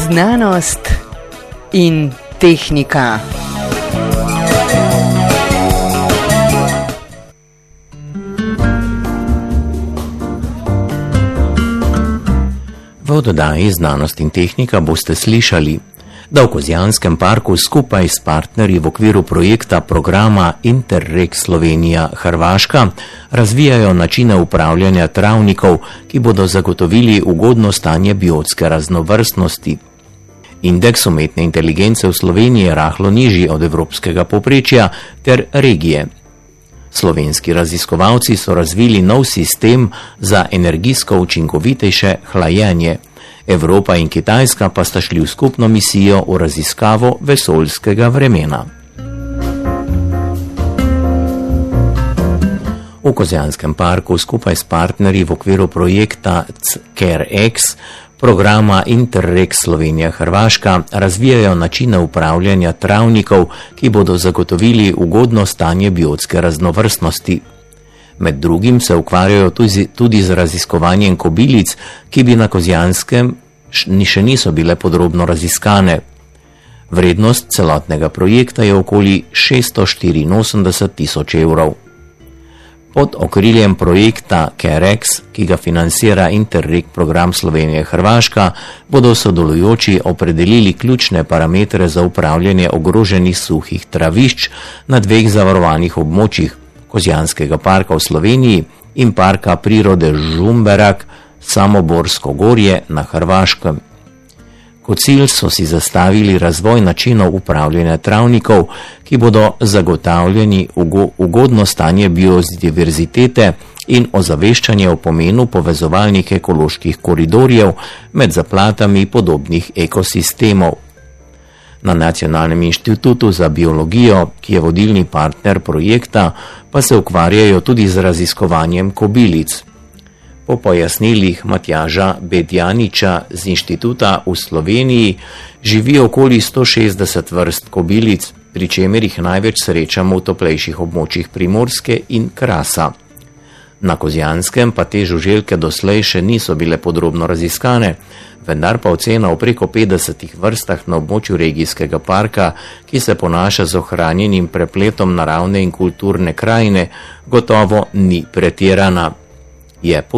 Znanost in tehnika. V oddaji Znanost in tehnika boste slišali, da v Kozjanskem parku skupaj s partnerji v okviru projekta programa Interreg Slovenija-Hrvaška razvijajo načine upravljanja travnikov, ki bodo zagotovili ugodno stanje biotske raznovrstnosti. Indeks umetne inteligence v Sloveniji je rahlo nižji od evropskega povprečja ter regije. Slovenski raziskovalci so razvili nov sistem za energijsko učinkovitejše hlajenje. Evropa in Kitajska pa sta šli v skupno misijo v raziskavo vesoljskega vremena. V Kozjanskem parku skupaj s partnerji v okviru projekta CareX, programa Interreg Slovenija-Hrvaška, razvijajo načine upravljanja travnikov, ki bodo zagotovili ugodno stanje biotske raznovrstnosti. Med drugim se ukvarjajo tudi z raziskovanjem kobilic, ki bi na Kozjanskem še niso bile podrobno raziskane. Vrednost celotnega projekta je okoli 684 tisoč evrov. Pod okriljem projekta CareX, ki ga financira Interreg program Slovenija-Hrvaška, bodo sodelujoči opredelili ključne parametre za upravljanje ogroženih suhih travišč na dveh zavarovanih območjih, Kozjanskega parka v Sloveniji in parka prirode Žumberak, Samoborsko gorje na Hrvaškem. Kot cilj so si zastavili razvoj načinov upravljanja travnikov, ki bodo zagotavljeni ugodno stanje biodiverzitete in ozaveščanje o pomenu povezovalnih ekoloških koridorjev med zaplatami podobnih ekosistemov. Na Nacionalnem inštitutu za biologijo, ki je vodilni partner projekta, pa se ukvarjajo tudi z raziskovanjem kobilic. Po pojasnilih Matjaža Bedjaniča z inštituta v Sloveniji živi okoli 160 vrst kobilic, pri čemer jih največ srečamo v toplejših območjih Primorske in Krasa. Na Kozjanskem pa te žuželke doslej še niso bile podrobno raziskane, vendar pa ocena o preko 50 vrstah na območju regijskega parka, ki se ponaša z ohranjenim prepletom naravne in kulturne krajine, gotovo ni pretirana. Je